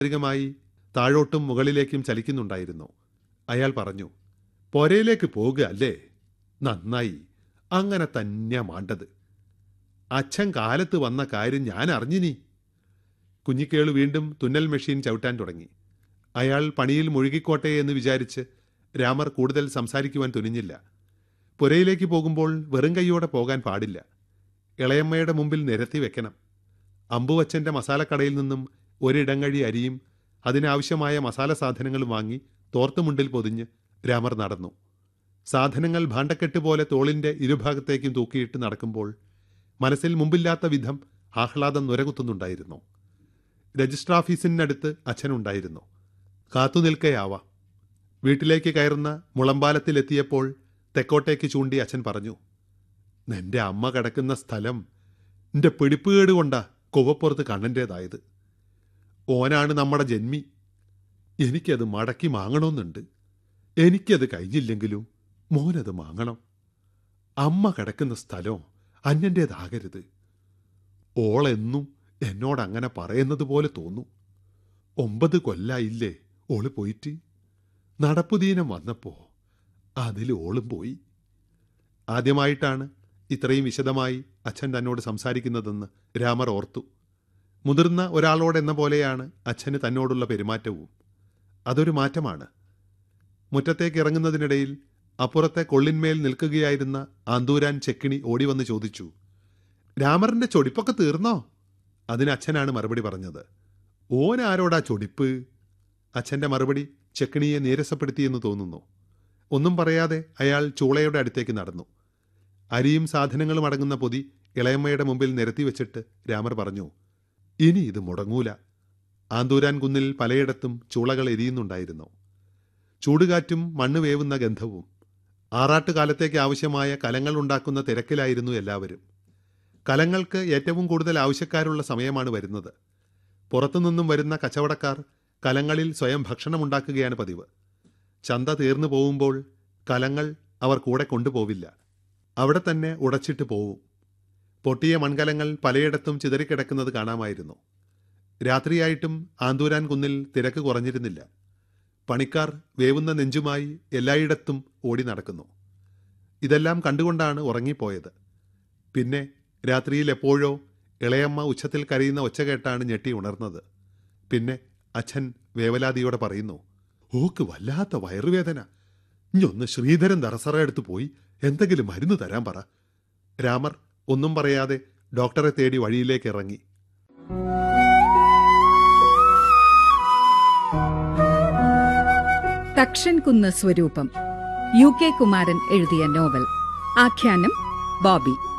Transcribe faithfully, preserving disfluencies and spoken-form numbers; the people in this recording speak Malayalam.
ായി താഴോട്ടും മുകളിലേക്കും ചലിക്കുന്നുണ്ടായിരുന്നു. അയാൾ പറഞ്ഞു, പൊരയിലേക്ക് പോകുക അല്ലേ? നന്നായി, അങ്ങനെ തന്നെയാ മാണ്ടത്. അച്ഛൻ കാലത്ത് വന്ന കാര്യം ഞാൻ അറിഞ്ഞിനി. കുഞ്ഞിക്കേളു വീണ്ടും തുന്നൽ മെഷീൻ ചവിട്ടാൻ തുടങ്ങി. അയാൾ പണിയിൽ മുഴുകിക്കോട്ടെ എന്ന് വിചാരിച്ച് രാമർ കൂടുതൽ സംസാരിക്കുവാൻ തുനിഞ്ഞില്ല. പുരയിലേക്ക് പോകുമ്പോൾ വെറും കൈയോടെ പോകാൻ പാടില്ല. ഇളയമ്മയുടെ മുമ്പിൽ നിരത്തി വെക്കണം. അമ്പുവച്ചൻ്റെ മസാലക്കടയിൽ നിന്നും ഒരിടങ്ങഴി അരിയും അതിനാവശ്യമായ മസാല സാധനങ്ങളും വാങ്ങി തോർത്തുമുണ്ടിൽ പൊതിഞ്ഞ് രാമർ നടന്നു. സാധനങ്ങൾ ഭാണ്ഡക്കെട്ട് പോലെ തോളിൻ്റെ ഇരുഭാഗത്തേക്കും തൂക്കിയിട്ട് നടക്കുമ്പോൾ മനസ്സിൽ മുമ്പില്ലാത്ത വിധം ആഹ്ലാദം നുരകുത്തുന്നുണ്ടായിരുന്നു. രജിസ്റ്റർ ഓഫീസിനടുത്ത് അച്ഛനുണ്ടായിരുന്നു. കാത്തുനിൽക്കയാവാം. വീട്ടിലേക്ക് കയറുന്ന മുളമ്പാലത്തിലെത്തിയപ്പോൾ തെക്കോട്ടേക്ക് ചൂണ്ടി അച്ഛൻ പറഞ്ഞു, നിന്റെ അമ്മ കിടക്കുന്ന സ്ഥലം നിന്റെ പിടിപ്പുകേട് കൊണ്ടാ കൊവപ്പുറത്ത് കണ്ണൻ്റേതായത്. ഓനാണ് നമ്മുടെ ജന്മി. എനിക്കത് മടക്കി വാങ്ങണമെന്നുണ്ട്. എനിക്കത് കഴിഞ്ഞില്ലെങ്കിലും മോനത് വാങ്ങണം. അമ്മ കിടക്കുന്ന സ്ഥലം അന്യൻ്റേതാകരുത്. ഓളെന്നും എന്നോടങ്ങനെ പറയുന്നത് പോലെ തോന്നും. ഒമ്പത് കൊല്ലായില്ലേ ഓള് പോയിട്ട്. നടപ്പുദീനം വന്നപ്പോൾ അതിൽ ഓളും പോയി. ആദ്യമായിട്ടാണ് ഇത്രയും വിശദമായി അച്ഛൻ തന്നോട് സംസാരിക്കുന്നതെന്ന് രാമർ ഓർത്തു. മുതിർന്ന ഒരാളോടെന്ന പോലെയാണ് അച്ഛന് തന്നോടുള്ള പെരുമാറ്റവും. അതൊരു മാറ്റമാണ്. മുറ്റത്തേക്ക് ഇറങ്ങുന്നതിനിടയിൽ അപ്പുറത്തെ കൊള്ളിന്മേൽ നിൽക്കുകയായിരുന്ന ആന്തൂരാൻ ചെക്കിണി ഓടിവന്ന് ചോദിച്ചു, രാമറിന്റെ ചൊടിപ്പൊക്കെ തീർന്നോ? അതിന് അച്ഛനാണ് മറുപടി പറഞ്ഞത്. ഓനാരോടാ ചൊടിപ്പ്? അച്ഛൻ്റെ മറുപടി ചെക്കിണിയെ നീരസപ്പെടുത്തിയെന്ന് തോന്നുന്നു. ഒന്നും പറയാതെ അയാൾ ചൂളയുടെ അടുത്തേക്ക് നടന്നു. അരിയും സാധനങ്ങളും അടങ്ങുന്ന പൊതി ഇളയമ്മയുടെ മുമ്പിൽ നിരത്തി വെച്ചിട്ട് രാമർ പറഞ്ഞു, ഇനി ഇത് മുടങ്ങൂല. ആന്തൂരാൻ കുന്നിൽ പലയിടത്തും ചൂളകൾ എരിയുന്നുണ്ടായിരുന്നു. ചൂടുകാറ്റും മണ്ണ് വേവുന്ന ഗന്ധവും. ആറാട്ടുകാലത്തേക്ക് ആവശ്യമായ കലങ്ങൾ ഉണ്ടാക്കുന്ന തിരക്കിലായിരുന്നു എല്ലാവരും. കലങ്ങൾക്ക് ഏറ്റവും കൂടുതൽ ആവശ്യക്കാരുള്ള സമയമാണ് വരുന്നത്. പുറത്തുനിന്നും വരുന്ന കച്ചവടക്കാർ കലങ്ങളിൽ സ്വയം ഭക്ഷണമുണ്ടാക്കുകയാണ് പതിവ്. ചന്ത തീർന്നു പോകുമ്പോൾ കലങ്ങൾ അവർ കൂടെ കൊണ്ടുപോവില്ല. അവിടെ തന്നെ ഉടച്ചിട്ട് പോവും. പൊട്ടിയ മൺകലങ്ങൾ പലയിടത്തും ചിതറിക്കിടക്കുന്നത് കാണാമായിരുന്നു. രാത്രിയായിട്ടും ആന്തൂരാൻ കുന്നിൽ തിരക്ക് കുറഞ്ഞിരുന്നില്ല. പണിക്കാർ വേവുന്ന നെഞ്ചുമായി എല്ലായിടത്തും ഓടി നടക്കുന്നു. ഇതെല്ലാം കണ്ടുകൊണ്ടാണ് ഉറങ്ങിപ്പോയത്. പിന്നെ രാത്രിയിൽ എപ്പോഴോ ഇളയമ്മ ഉച്ചത്തിൽ കരയുന്ന ഒച്ച കേട്ടാണ് ഞെട്ടി ഉണർന്നത്. പിന്നെ അച്ഛൻ വേവലാതിയോടെ പറയുന്നു, ഓക്ക് വല്ലാത്ത വയറുവേദന. ഇഞ്ഞൊന്ന് ശ്രീധരൻ ദറസറ എടുത്തു പോയി എന്തെങ്കിലും മരുന്ന് തരാൻ പറ. രാമർ ഒന്നും പറയാതെ ഡോക്ടറെ തേടി വഴിയിലേക്ക് ഇറങ്ങി. തക്ഷൻകുന്ന് സ്വരൂപം, യു കെ കുമാരൻ എഴുതിയ നോവൽ. ആഖ്യാനം ബോബി.